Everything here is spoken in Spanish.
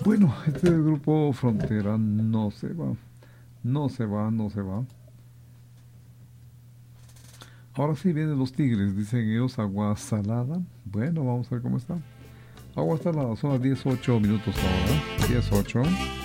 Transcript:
Bueno, este grupo Frontera no se va. No se va, no se va. Ahora sí vienen los Tigres, dicen ellos, agua salada. Bueno, vamos a ver cómo está. Agua salada, son las 18 minutos ahora. 18.